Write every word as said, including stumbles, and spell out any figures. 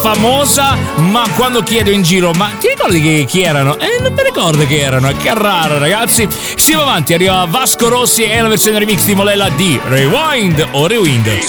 famosa, ma quando chiedo in giro, ma ti ricordi che, chi erano? Eh, non mi ricordo chi erano, che raro ragazzi. Siamo avanti, arriva Vasco Rossi e la versione remix di Molella di Rewind o Rewind.